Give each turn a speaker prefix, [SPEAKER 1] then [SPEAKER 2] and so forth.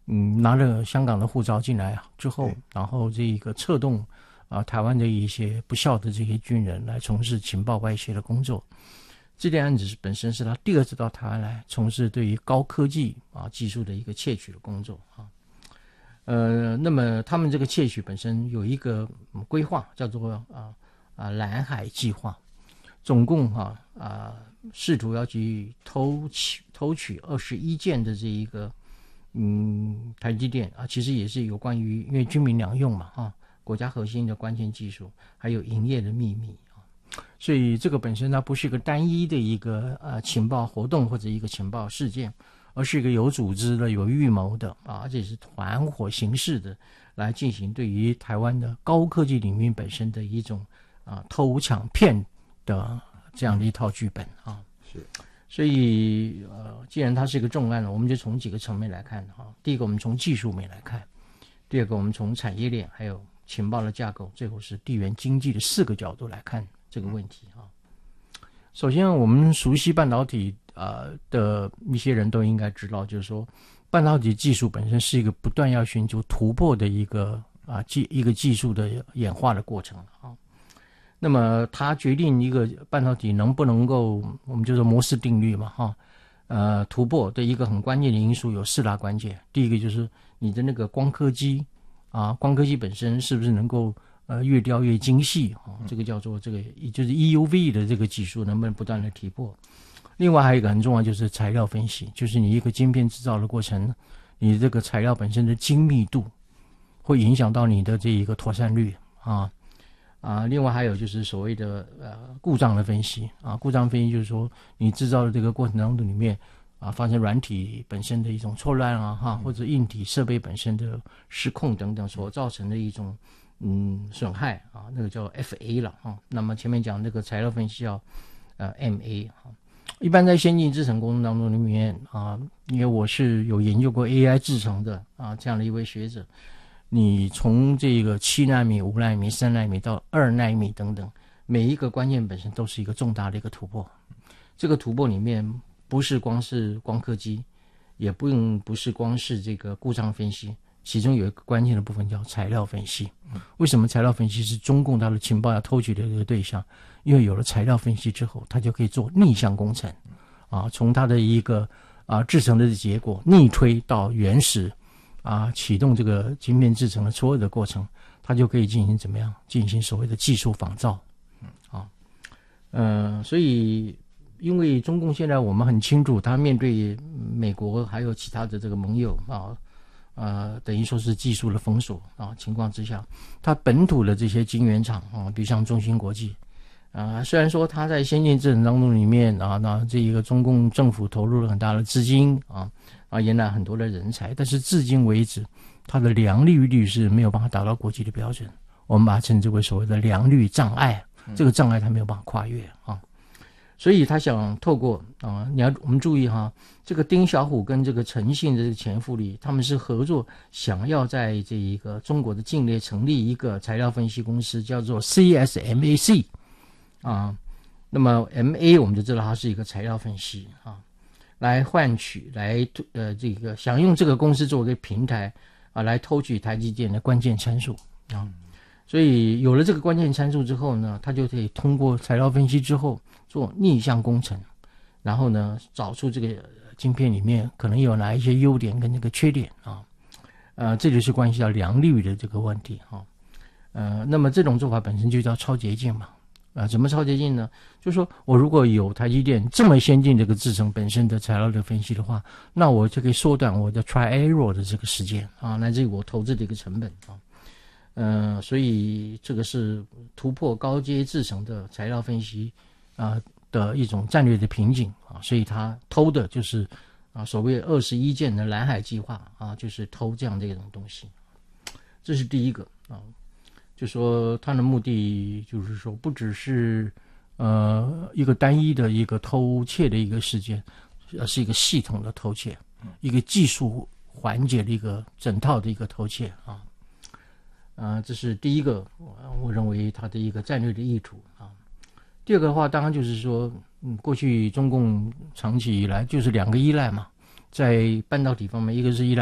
[SPEAKER 1] 拿着香港的护照进来之后，然后这个策动台湾的一些不孝的这些军人来从事情报外泄的工作。这件案子本身是他第二次到台湾来从事对于高科技技术的一个窃取的工作那么他们这个窃取本身有一个规划，叫做蓝海计划，总共试图要去偷取21件的这一个台积电其实也是有关于因为军民两用嘛国家核心的关键技术，还有营业的秘密所以这个本身它不是一个单一的一个情报活动或者一个情报事件，而是一个有组织的、有预谋的而且是团伙形式的来进行对于台湾的高科技领域本身的一种偷抢骗的这样的一套剧本
[SPEAKER 2] 是。
[SPEAKER 1] 所以既然它是一个重案了，我们就从几个层面来看第一个我们从技术面来看，第二个我们从产业链还有情报的架构，最后是地缘经济的4个角度来看这个问题首先我们熟悉半导体的一些人都应该知道，就是说半导体技术本身是一个不断要寻求突破的一个技术的演化的过程那么它决定一个半导体能不能够，我们就说摩氏定律嘛突破的一个很关键的因素有4大关键。第一个就是你的那个光刻机光刻机本身是不是能够越雕越精细这个叫做这个就是 EUV 的这个技术能不能不断的提破。另外还有一个很重要就是材料分析，就是你一个晶片制造的过程，你这个材料本身的精密度会影响到你的这一个妥善率另外还有就是所谓的故障的分析故障分析就是说你制造的这个过程当中里面发生软体本身的一种错乱或者硬体设备本身的失控等等所造成的一种损害那个叫 FA 了那么前面讲那个材料分析叫MA 一般在先进制程工程当中里面因为我是有研究过 AI 制程的这样的一位学者，你从这个7奈米、5奈米、3奈米到2奈米等等，每一个关键本身都是一个重大的一个突破。这个突破里面不是光是光刻机，也不是光是这个故障分析，其中有一个关键的部分叫材料分析。为什么材料分析是中共它的情报要偷取的一个对象？因为有了材料分析之后，它就可以做逆向工程从它的一个制程的结果逆推到原始启动这个晶片制程的所有的过程，它就可以进行怎么样？进行所谓的技术仿造所以因为中共现在我们很清楚，它面对美国还有其他的这个盟友等于说是技术的封锁情况之下，它本土的这些晶圆厂比如像中芯国际虽然说它在先进制程当中里面那这一个中共政府投入了很大的资金延揽很多的人才，但是至今为止它的良率是没有办法达到国际的标准，我们把它称之为所谓的良率障碍，这个障碍它没有办法跨越所以他想透过我们注意这个丁小虎跟这个陈姓的这个前副理，他们是合作，想要在这一个中国的境内成立一个材料分析公司，叫做 CSMAC 那么 MA 我们就知道它是一个材料分析来换取这个想用这个公司作为一个平台来偷取台积电的关键参数所以有了这个关键参数之后呢，它就可以通过材料分析之后做逆向工程，然后呢找出这个晶片里面可能有哪一些优点跟这个缺点这就是关系到良率的这个问题那么这种做法本身就叫超捷径嘛怎么超捷径呢？就是说我如果有台积电这么先进这个制程本身的材料的分析的话，那我就可以缩短我的 try error 的这个时间乃至于我投资的一个成本所以这个是突破高阶制程的材料分析的一种战略的瓶颈所以他偷的就是所谓21件的蓝海计划就是偷这样的一种东西，这是第一个就说他的目的就是说不只是一个单一的一个偷窃的一个事件，而是一个系统的偷窃，一个技术环节的一个整套的一个偷窃这是第一个我认为他的一个战略的意图第二个的话当然就是说过去中共长期以来就是2个依赖嘛，在半导体方面一个是依赖